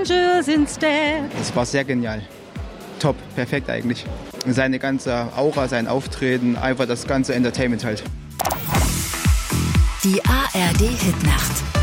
angels instead. Das war sehr genial. Top, perfekt eigentlich. Seine ganze Aura, sein Auftreten, einfach das ganze Entertainment halt. Die ARD Hitnacht.